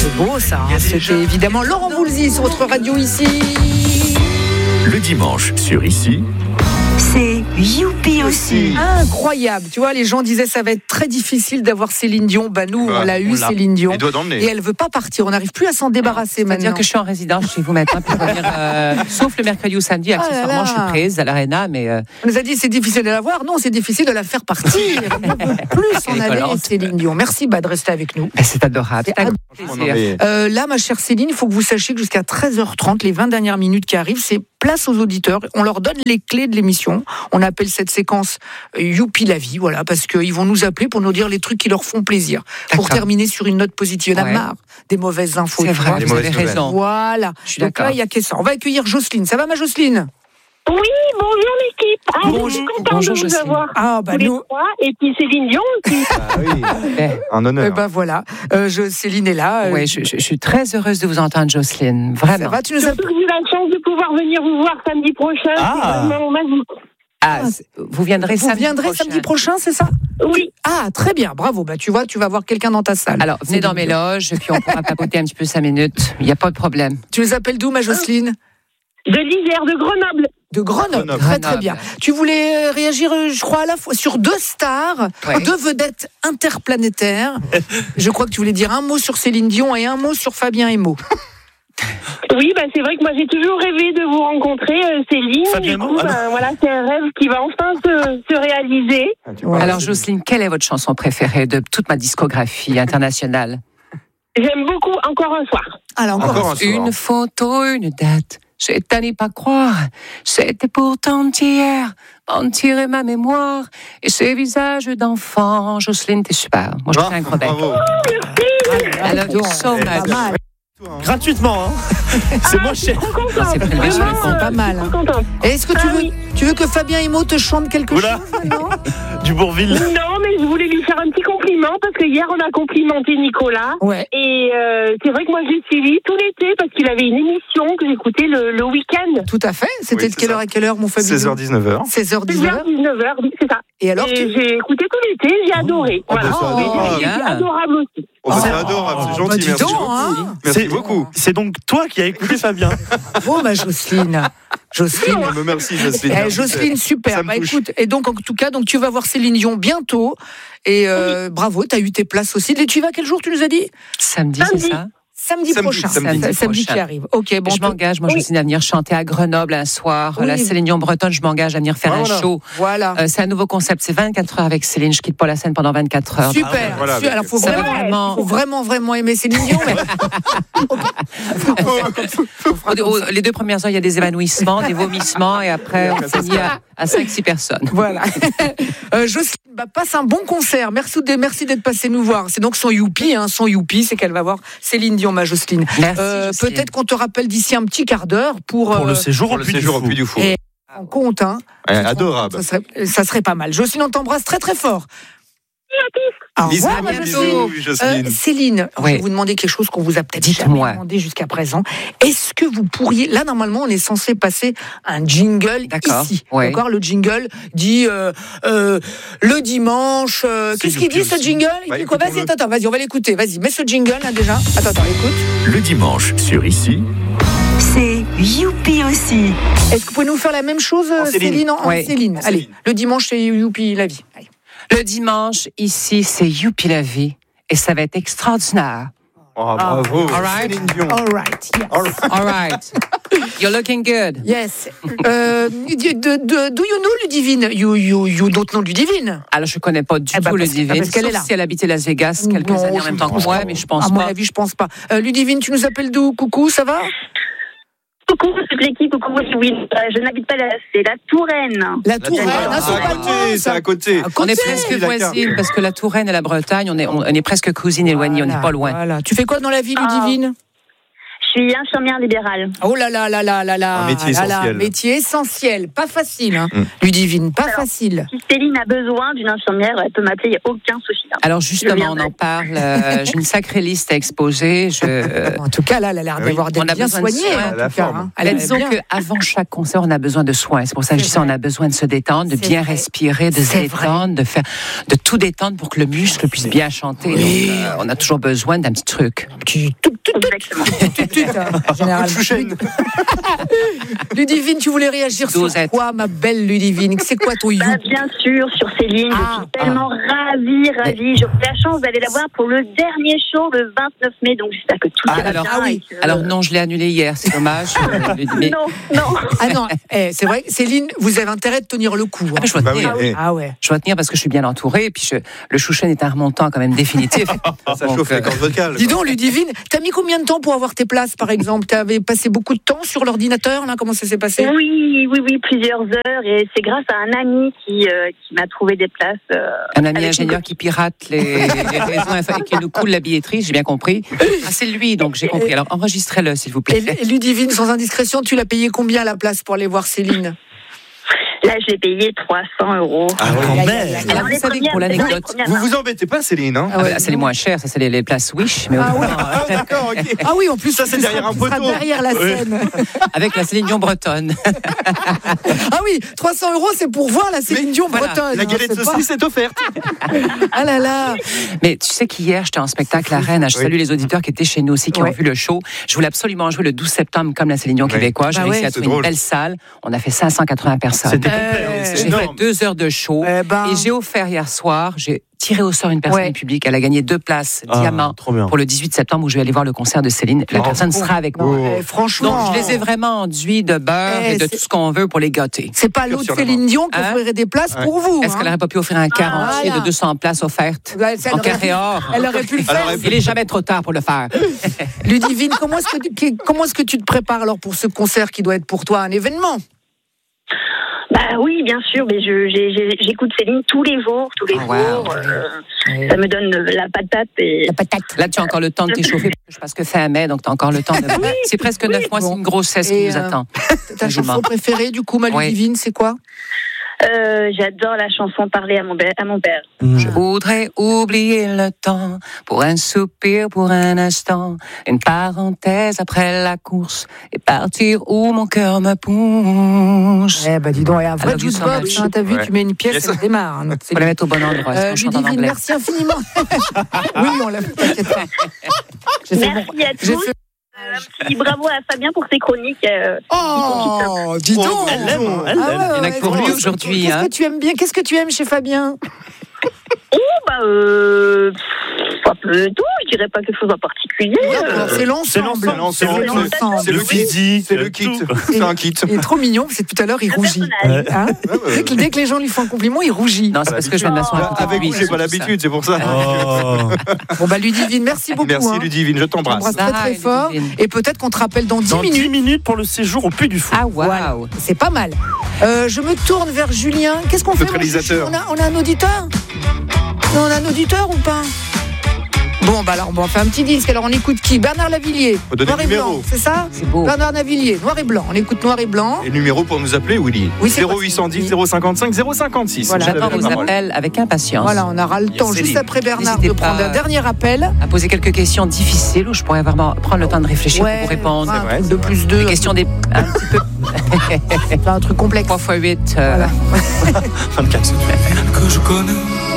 C'est beau ça, hein. C'était évidemment Laurent Voulzy sur votre radio ici. Le dimanche sur Ici. C'est Youpi aussi. Incroyable, tu vois, les gens disaient ça va être très difficile d'avoir Céline Dion. Bah nous, on l'a eu, Céline Dion. Et elle veut pas partir, on n'arrive plus à s'en débarrasser maintenant. C'est-à-dire que je suis en résidence chez vous maintenant, puis revenir, sauf le mercredi ou samedi, accessoirement je suis prise à l'Arena, mais... On nous a dit c'est difficile de la voir, non, c'est difficile de la faire partir. On ne veut plus en aller, Céline Dion. Merci de rester avec nous. C'est adorable. Là, ma chère Céline, il faut que vous sachiez que jusqu'à 13h30, les 20 dernières minutes qui arrivent, c'est place aux auditeurs. On leur donne les clés de l'émission. On appelle cette séquence Youpi la vie, voilà, parce qu'ils vont nous appeler pour nous dire les trucs qui leur font plaisir. Pour terminer sur une note positive. On a marre des mauvaises infos. C'est vrai, vous avez raison. Voilà. Donc là, il n'y a que ça. On va accueillir Jocelyne. Ça va, ma Jocelyne ? Oui, bonjour l'équipe. Je suis contente de vous avoir. Tous les trois. Et puis Céline Dion aussi. Un honneur. Voilà, Céline est là. Oui, je suis très heureuse de vous entendre, Jocelyne. Vraiment. Ça va, tu nous as... Surtout que j'ai la chance de pouvoir venir vous voir samedi prochain. C'est vraiment magique. Vous viendrez samedi prochain, c'est ça ? Oui. Ah, très bien, bravo. Bah, tu vois, tu vas voir quelqu'un dans ta salle. Alors, venez dans mes loges, puis on pourra papoter un petit peu 5 minutes. Il n'y a pas de problème. Tu les appelles d'où, ma Jocelyne ? De l'Isère, de Grenoble. De Grenoble. Très très bien. Tu voulais réagir, je crois, à la fois sur 2 stars, 2 vedettes interplanétaires. Je crois que tu voulais dire un mot sur Céline Dion et un mot sur Fabien Emo. Oui, c'est vrai que moi j'ai toujours rêvé de vous rencontrer, Céline. Du coup, voilà, c'est un rêve qui va enfin se réaliser. Alors Jocelyne, quelle est votre chanson préférée de toute ma discographie internationale ? J'aime beaucoup Encore un soir. Alors encore un soir. Une photo, une date. J'ai à n'y pas croire, c'était pourtant hier, mentirait ma mémoire, et ces visages d'enfants. Jocelyne, t'es super. Moi, je fais un gros bec. I love you so much. Gratuitement, c'est moins cher. C'est prélevé sur le compte. Pas mal. Et est-ce que tu veux que Fabien Emo te chante quelque chose maintenant ? Du Bourville. Non, mais je voulais lui faire un petit compliment parce que hier on a complimenté Nicolas. Ouais. Et c'est vrai que moi j'ai suivi tout l'été parce qu'il avait une émission que j'écoutais le week-end. Tout à fait. C'était de quelle heure à quelle heure, mon Fabien ? 16h-19h. 16h-19h, oui, c'est ça. Et alors j'ai écouté tout l'été, j'ai adoré. Voilà. C'est adorable aussi. C'est adorable, c'est gentil, merci beaucoup. Merci beaucoup. C'est donc toi qui as écouté Fabien. Oh, ma Jocelyne. Merci, Jocelyne. Jocelyne, super. Écoute, et donc, en tout cas, tu vas voir Céline Dion bientôt. Et bravo, tu as eu tes places aussi. Et tu vas quel jour, tu nous as dit ? Samedi, c'est ça ? Samedi prochain. Samedi qui arrive. Ok, bon. Je m'engage, moi, Jocelyne, à venir chanter à Grenoble un soir. La Céline Dion bretonne, je m'engage à venir faire un show. Voilà. C'est un nouveau concept. C'est 24 heures avec Céline. Je quitte pas la scène pendant 24 heures. Super. Alors, faut vraiment aimer Céline Dion. Les 2 premières heures, il y a des évanouissements, des vomissements, et après, on finit à 5-6 personnes. Voilà. Jocelyne, passe un bon concert. Merci d'être passé nous voir. C'est donc son Youpi, c'est qu'elle va voir Céline Dion, ma Jocelyne. Merci, peut-être qu'on te rappelle d'ici un petit quart d'heure pour le séjour au Puy du Fou. Et on compte, adorable. Ça serait pas mal. Jocelyne, on t'embrasse très très fort. Au revoir, Jocelyne. Céline, je vais vous demander quelque chose qu'on vous a peut-être jamais demandé jusqu'à présent. Est-ce que vous pourriez... Là, normalement, on est censé passer un jingle ici. Ouais. D'accord ? Le jingle dit le dimanche... Qu'est-ce qu'il dit, ce jingle ? Il dit quoi ? Vas-y, on va l'écouter. Vas-y, mets ce jingle, là, déjà. Attends, écoute. Le dimanche sur Ici. C'est Youpi aussi. Est-ce que vous pouvez nous faire la même chose, Céline ? Céline. Allez, le dimanche, c'est Youpi la vie. Allez. Le dimanche, ici, c'est Youpi la vie. Et ça va être extraordinaire. Oh, bravo. All right. All right. Yes. All right. You're looking good. Yes. Do you know Ludivine? You don't know Ludivine? Alors, je connais pas du tout Ludivine. Parce qu'elle est là. Si elle habitait Las Vegas quelques années en même temps que moi, mais je pense pas. À mon avis, je pense pas. Ludivine, tu nous appelles d'où? Coucou, ça va? Coucou toute l'équipe, coucou oui, je n'habite pas là, c'est la Touraine. La Touraine, c'est à côté. On est presque voisines parce que la Touraine et la Bretagne, on est presque cousines éloignées, on n'est pas loin. Voilà. Tu fais quoi dans la vie, Ludivine? Je suis infirmière libérale. Oh là là là là là là. Un métier essentiel. Métier essentiel, pas facile, hein. Ludivine, pas facile. Si Céline a besoin d'une infirmière, elle peut m'appeler, il n'y a aucun souci. Alors justement, on en parle. J'ai une sacrée liste à exposer. En tout cas, là, elle a l'air d'être bien soignée. Disons qu'avant chaque concert, on a besoin de soins. C'est pour ça que je dis on a besoin de se détendre, de bien respirer, de se détendre, de tout détendre pour que le muscle puisse bien chanter. Donc, on a toujours besoin d'un petit truc. Toute Exactement. Généralement. Ludivine, tu voulais réagir sur quoi, ma belle Ludivine? C'est quoi ton You? Bien sûr, sur Céline. Je suis tellement ravie. J'ai eu la chance d'aller la voir pour le dernier show le 29 mai, donc j'espère que tout va bien. Alors non, je l'ai annulé hier, c'est dommage. Mais... Non. Ah non, c'est vrai, Céline, vous avez intérêt de tenir le coup. Je dois tenir. Je dois tenir parce que je suis bien entourée, et puis le Chouchen est un remontant quand même définitif. Ça chauffe les cordes vocales. Dis donc, Ludivine, t'as mis combien de temps pour avoir tes places, par exemple? T'avais passé beaucoup de temps sur l'ordinateur, là? Comment ça s'est passé? Oui, plusieurs heures, et c'est grâce à un ami qui m'a trouvé des places. Un ami ingénieur qui pirate les réseaux et qui nous coule la billetterie, j'ai bien compris. Ah, c'est lui, donc j'ai compris. Alors enregistrez-le, s'il vous plaît. Et Ludivine, sans indiscrétion, tu l'as payé combien la place pour aller voir Céline? Là, je l'ai payé 300 €. Ah ouais. Alors, vous savez que pour l'anecdote, vous vous embêtez pas, Céline, hein? C'est les moins chers, ça c'est les places Wish. Mais d'accord, ok. Ah oui, en plus, ça c'est derrière un poteau. Derrière la scène. Avec la Céline Dion bretonne. Ah oui, 300 €, c'est pour voir la Céline Dion bretonne. La galette de saucisse est offerte. Ah là là. Mais tu sais qu'hier, j'étais en spectacle à Rennes. Je salue les auditeurs qui étaient chez nous aussi, qui ont vu le show. Je voulais absolument jouer le 12 septembre comme la Céline Dion québécoise. J'ai réussi à trouver une belle salle. On a fait 580 personnes. C'était complet. J'ai fait 2 heures de show. Et j'ai offert hier soir, j'ai tiré au sort une personne publique. Elle a gagné 2 places diamant pour le 18 septembre où je vais aller voir le concert de Céline. La personne sera avec moi. Franchement. Donc je les ai vraiment enduits de beurre et de tout ce qu'on veut pour les gâter. C'est pas l'autre Céline Dion qui offrirait des places pour vous. Est-ce qu'elle n'aurait pas pu offrir un quart entier de 200 places offertes en carré or? Elle aurait pu le faire. Il n'est jamais trop tard pour le faire. Ludivine, comment est-ce que tu te prépares alors pour ce concert qui doit être pour toi un événement? Oui, bien sûr, mais j'écoute Céline tous les jours. Ça me donne la patate. La patate. Là, tu as encore le temps de t'échauffer parce que fin mai, donc tu as encore le temps de... C'est presque 9 mois, c'est une grossesse qui nous attend. Ta chanson préférée, du coup, ma Ludivine, c'est quoi? J'adore la chanson Parler à mon père. Je voudrais oublier le temps pour un soupir, pour un instant, une parenthèse après la course et partir où mon cœur me pousse. Dis donc, il y a un vrai jukebox, t'as vu, tu mets une pièce, ça démarre. Faut la mettre au bon endroit. Ludivine, merci infiniment. Oui, on l'a fait, t'inquiète pas. Merci à tous. Un petit bravo à Fabien pour ses chroniques. Dis donc. Elle l'aime. Il y en a que pour lui aujourd'hui. Qu'est-ce que tu aimes chez Fabien? Un peu tout, je dirais pas quelque chose en particulier. C'est l'ensemble. C'est le physique, c'est le kit. C'est un kit. Il est trop mignon, c'est tout à l'heure, il rougit. Hein? Dès que les gens lui font un compliment, il rougit. Non, c'est parce que je viens de m'asseoir à côté de lui. Avec vous, j'ai pas l'habitude, c'est pour ça. Bon, Ludivine, merci beaucoup. Merci Ludivine, je t'embrasse. Très très fort. Et peut-être qu'on te rappelle dans 10 minutes. Dans 10 minutes pour le séjour au Puy du Fou. Ah, waouh. C'est pas mal. Je me tourne vers Julien. Qu'est-ce qu'on fait? On a un auditeur? On a un auditeur ou pas? Bon, alors, on fait un petit disque. Alors, on écoute qui? Bernard Lavillier. Noir et blanc, c'est ça? C'est beau. Bernard Lavillier, noir et blanc. On écoute noir et blanc. Et le numéro pour nous appeler, Willy? 0810 055 056. Voilà. J'attends vos appels avec impatience. Voilà, on aura le temps, juste après Bernard, de prendre un dernier appel. À poser quelques questions difficiles où je pourrais vraiment prendre le temps de réfléchir pour vous répondre. C'est vrai. 2 plus 2. Des questions un petit peu. C'est un truc complexe. 3 x 8. Voilà. 24. Que je connais.